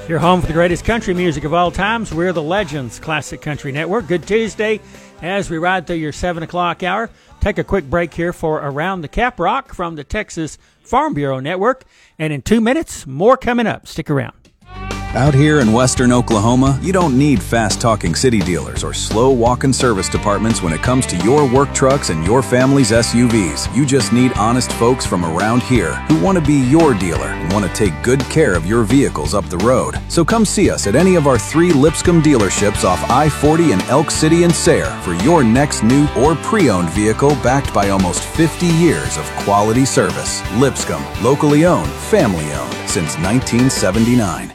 Your home for the greatest country music of all times. We're the Legends Classic Country Network. Good Tuesday as we ride through your 7 o'clock hour. Take a quick break here for Around the Caprock from the Texas Farm Bureau Network. And in 2 minutes, more coming up. Stick around. Out here in western Oklahoma, you don't need fast-talking city dealers or slow walk-in service departments when it comes to your work trucks and your family's SUVs. You just need honest folks from around here who want to be your dealer and want to take good care of your vehicles up the road. So come see us at any of our 3 Lipscomb dealerships off I-40 in Elk City and Sayre for your next new or pre-owned vehicle backed by almost 50 years of quality service. Lipscomb, locally owned, family-owned since 1979.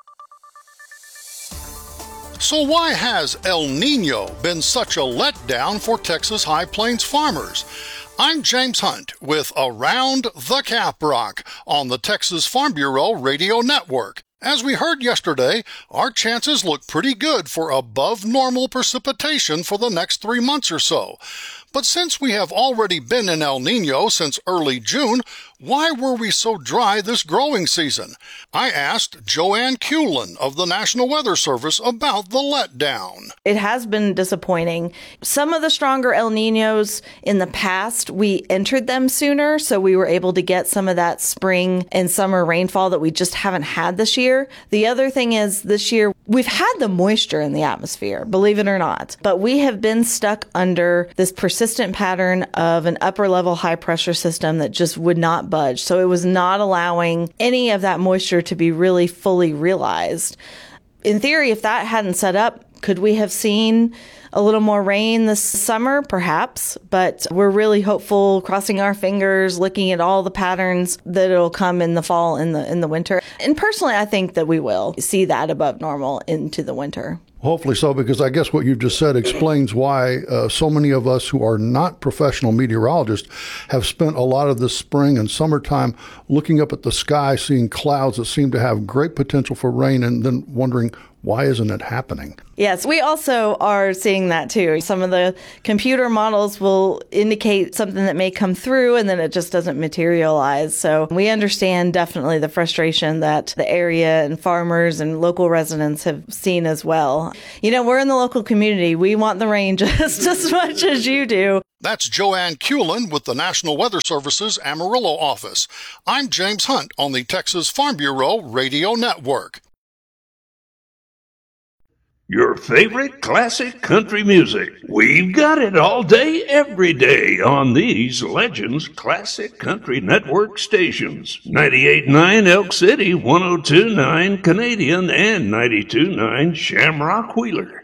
So why has El Nino been such a letdown for Texas High Plains farmers? I'm James Hunt with Around the Caprock on the Texas Farm Bureau Radio Network. As we heard yesterday, our chances look pretty good for above normal precipitation for the next 3 months or so. But since we have already been in El Nino since early June, why were we so dry this growing season? I asked Joanne Cullen of the National Weather Service about the letdown. It has been disappointing. Some of the stronger El Ninos in the past, we entered them sooner, so we were able to get some of that spring and summer rainfall that we just haven't had this year. The other thing is this year, we've had the moisture in the atmosphere, believe it or not, but we have been stuck under this persistent pattern of an upper level high pressure system that just would not budge. So it was not allowing any of that moisture to be really fully realized. In theory, if that hadn't set up, could we have seen a little more rain this summer? Perhaps, but we're really hopeful, crossing our fingers, looking at all the patterns that it'll come in the fall, in the winter. And personally, I think that we will see that above normal into the winter. Hopefully so, because I guess what you've just said explains why so many of us who are not professional meteorologists have spent a lot of this spring and summertime looking up at the sky, seeing clouds that seem to have great potential for rain, and then wondering, why isn't it happening? Yes, we also are seeing that too. Some of the computer models will indicate something that may come through and then it just doesn't materialize. So we understand definitely the frustration that the area and farmers and local residents have seen as well. You know, we're in the local community. We want the rain just as much as you do. That's Joanne Cullen with the National Weather Service's Amarillo office. I'm James Hunt on the Texas Farm Bureau Radio Network. Your favorite classic country music. We've got it all day, every day on these Legends Classic Country Network stations. 98.9 Elk City, 102.9 Canadian, and 92.9 Shamrock Wheeler.